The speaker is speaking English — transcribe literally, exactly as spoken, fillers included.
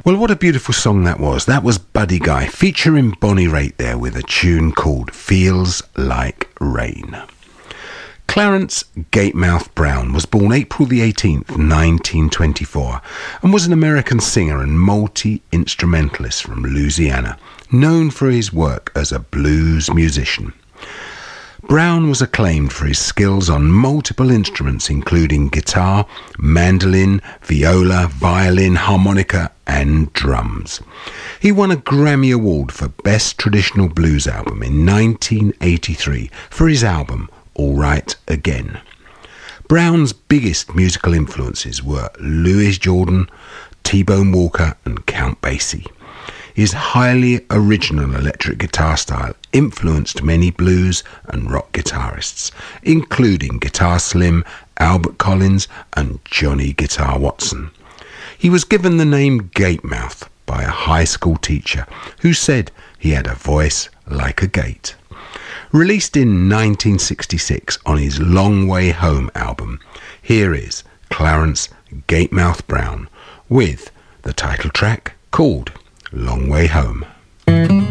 Well, what a beautiful song that was. That was Buddy Guy featuring Bonnie Raitt there with a tune called Feels Like Rain. Clarence Gatemouth Brown was born April the eighteenth, nineteen twenty-four, and was an American singer and multi-instrumentalist from Louisiana, known for his work as a blues musician. Brown was acclaimed for his skills on multiple instruments including guitar, mandolin, viola, violin, harmonica and drums. He won a Grammy Award for Best Traditional Blues Album in nineteen eighty-three for his album All Right Again. Brown's biggest musical influences were Louis Jordan, T-Bone Walker and Count Basie. His highly original electric guitar style influenced many blues and rock guitarists, including Guitar Slim, Albert Collins and Johnny Guitar Watson. He was given the name Gatemouth by a high school teacher who said he had a voice like a gate. Released in nineteen sixty-six on his Long Way Home album, here is Clarence Gatemouth Brown with the title track called Long Way Home.